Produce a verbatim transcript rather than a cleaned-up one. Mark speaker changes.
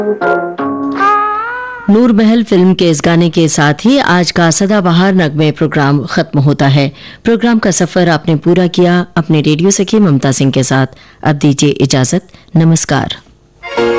Speaker 1: नूर महल film के इस गाने के साथ ही आज का सदाबहार नगमे प्रोग्राम खत्म होता है। प्रोग्राम का सफर आपने पूरा किया अपने रेडियो सखी ममता सिंह के साथ। अब दीजिए इजाजत, नमस्कार।